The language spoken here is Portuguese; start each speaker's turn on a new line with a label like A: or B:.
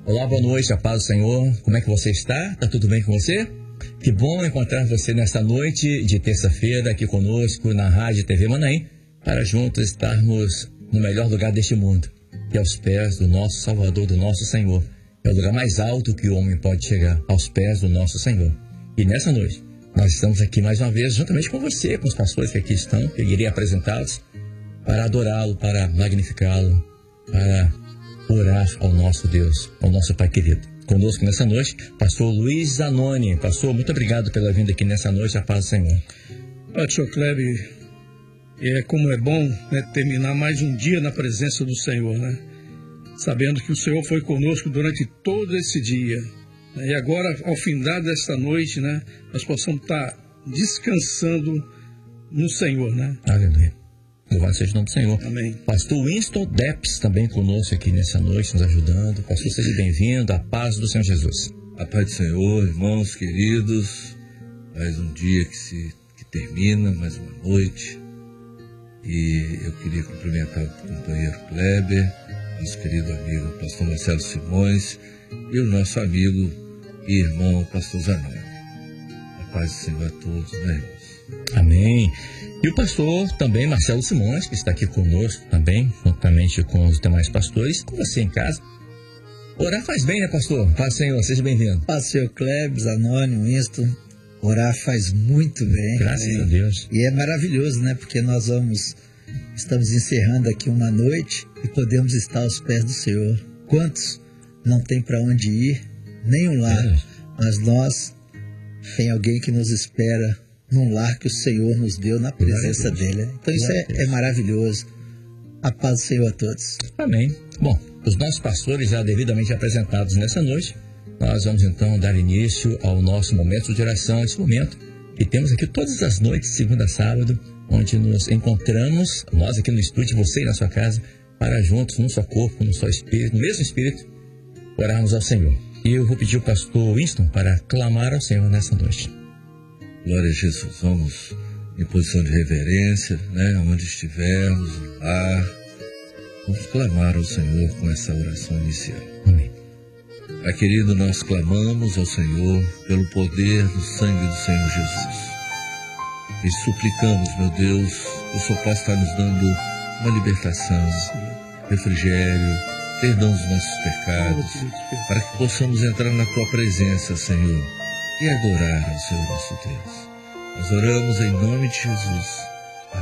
A: Olá, boa noite, a paz do Senhor. Como é que você está? Tá tudo bem com você? Que bom encontrar você nessa noite de terça-feira aqui conosco na Rádio TV Manaim, para juntos estarmos no melhor lugar deste mundo, que é aos pés do nosso Salvador, do nosso Senhor. É o lugar mais alto que o homem pode chegar, aos pés do nosso Senhor. E nessa noite, nós estamos aqui mais uma vez, juntamente com você, com os pastores que aqui estão, que eu irei apresentá-los, para adorá-lo, para magnificá-lo, para orar ao nosso Deus, ao nosso Pai querido. Conosco nessa noite, pastor Luiz Zanoni. Pastor, muito obrigado pela vinda aqui nessa noite, a paz do Senhor.
B: Pastor Kleber, como é bom, né, terminar mais um dia na presença do Senhor, né? Sabendo que o Senhor foi conosco durante todo esse dia, né? E agora, ao findar desta noite, né, nós possamos estar descansando no Senhor, né?
A: Aleluia. Louvado seja o nome do Senhor.
B: Amém.
A: Pastor Winston Depps também conosco aqui nessa noite, nos ajudando. Pastor, seja bem-vindo. A paz do Senhor Jesus.
C: A paz do Senhor, irmãos queridos. Mais um dia que termina, mais uma noite. E eu queria cumprimentar o companheiro Kleber, nosso querido amigo pastor Marcelo Simões e o nosso amigo e irmão pastor Zanoni. A paz do Senhor a todos, né, irmãos?
A: Amém. E o pastor também, Marcelo Simões, que está aqui conosco também, juntamente com os demais pastores, com você em casa. Orar faz bem, né, pastor? Paz, Senhor, seja bem-vindo.
D: Paz, Senhor Kleber, Zanoni, Winston. Orar faz muito bem.
A: Graças a Deus.
D: E é maravilhoso, né? Porque nós estamos encerrando aqui uma noite e podemos estar aos pés do Senhor. Quantos não tem para onde ir, nenhum lar, mas nós tem alguém que nos espera num lar que o Senhor nos deu na presença dele. Então isso é maravilhoso. A paz do Senhor a todos.
A: Amém. Bom, os nossos pastores já devidamente apresentados nessa noite, nós vamos então dar início ao nosso momento de oração, esse momento que temos aqui todas as noites, segunda a sábado, onde nos encontramos, nós aqui no estúdio, você na sua casa, para juntos, num só corpo, num só espírito, no mesmo espírito, orarmos ao Senhor. E eu vou pedir ao pastor Winston para clamar ao Senhor nessa noite.
C: Glória a Jesus. Vamos em posição de reverência, né? Onde estivermos, no lar, vamos clamar ao Senhor com essa oração inicial.
A: Amém.
C: Pai querido, nós clamamos ao Senhor pelo poder do sangue do Senhor Jesus. E suplicamos, meu Deus, o Senhor possa estar nos dando uma libertação, refrigério, perdão dos nossos pecados, para que possamos entrar na Tua presença, Senhor, e adorar ao Senhor nosso Deus. Nós oramos em nome de Jesus.